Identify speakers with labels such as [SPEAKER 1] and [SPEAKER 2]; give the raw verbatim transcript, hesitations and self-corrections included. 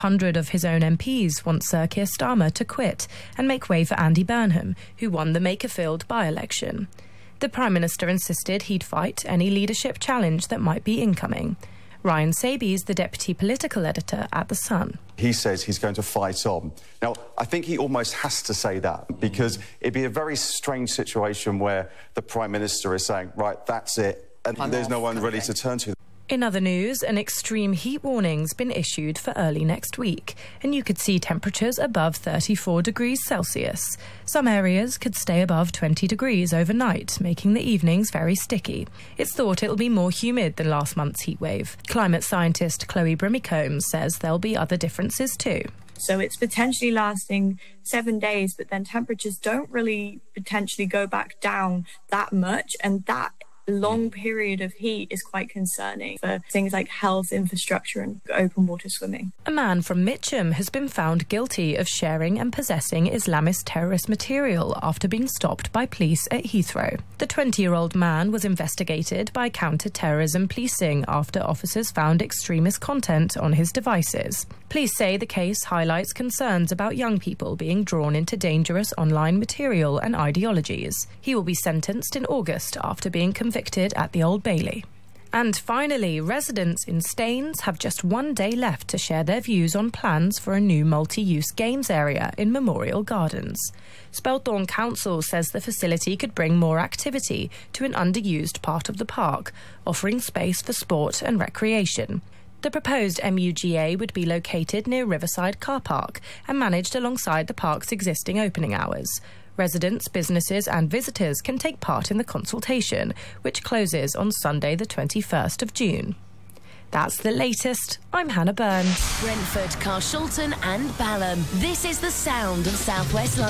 [SPEAKER 1] one hundred of his own M Ps want Sir Keir Starmer to quit and make way for Andy Burnham, who won the Makerfield by-election. The Prime Minister insisted he'd fight any leadership challenge that might be incoming. Ryan Sabie's the deputy political editor at The Sun.
[SPEAKER 2] He says he's going to fight on. Now, I think he almost has to say that, because it'd be a very strange situation where the Prime Minister is saying, right, that's it, and I'm there's off, no one okay. really to turn to.
[SPEAKER 1] In other news, an extreme heat warning's been issued for early next week, and you could see temperatures above thirty-four degrees Celsius. Some areas could stay above twenty degrees overnight, making the evenings very sticky. It's thought it'll be more humid than last month's heatwave. Climate scientist Chloe Brimicombe says there'll be other differences too.
[SPEAKER 3] So it's potentially lasting seven days, but then temperatures don't really potentially go back down that much, and that long period of heat is quite concerning for things like health, infrastructure and open water swimming.
[SPEAKER 1] A man from Mitcham has been found guilty of sharing and possessing Islamist terrorist material after being stopped by police at Heathrow. The twenty-year-old man was investigated by counter-terrorism policing after officers found extremist content on his devices. Police say the case highlights concerns about young people being drawn into dangerous online material and ideologies. He will be sentenced in August after being convicted at the Old Bailey. And finally, residents in Staines have just one day left to share their views on plans for a new multi-use games area in Memorial Gardens. Spelthorne Council says the facility could bring more activity to an underused part of the park, offering space for sport and recreation. The proposed M U G A would be located near Riverside Car Park and managed alongside the park's existing opening hours. Residents, businesses and visitors can take part in the consultation, which closes on Sunday the twenty-first of June. That's the latest. I'm Hannah Byrne.
[SPEAKER 4] Brentford, Carshalton and Balham. This is the sound of South West London.